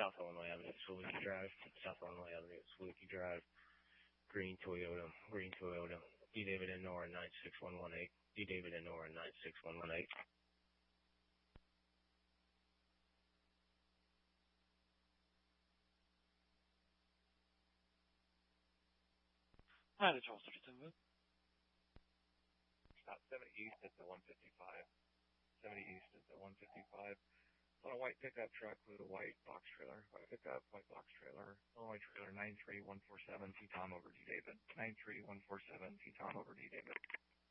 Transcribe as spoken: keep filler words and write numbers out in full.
South Illinois Avenue, Saluki Drive. South Illinois Avenue, Saluki Drive. Green Toyota. Green Toyota. D. David and Nora nine six one one eight. D. David and Nora nine six one one eight. Hi, the Charles thirty-seven. Stop seventy East at the one fifty-five. seventy East at the one fifty-five. On a white pickup truck with a white box trailer. White pickup, white box trailer. Illinois trailer nine three one four seven. T-Tom over D. David. nine three one four seven. T-Tom over D. David.